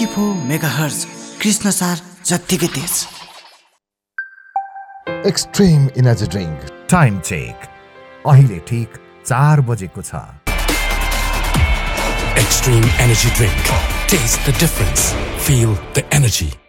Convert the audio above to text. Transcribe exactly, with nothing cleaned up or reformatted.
चौबिस मेगाहर्ज कृष्ण सार जत्तिकै तेज। Extreme energy drink time check अहिले ठीक चार बजेको छ। Extreme Energy Drink. Taste the difference. Feel the energy.